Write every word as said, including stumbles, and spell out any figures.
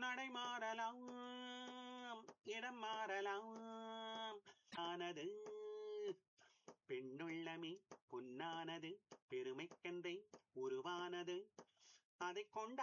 ஆடை மாறலாம், இடம் மாறலாம், ஆனது பெண்ணுள்ளமே பொன்னானது, பெருமைக்கென்றே உருவானது, அதை கொண்ட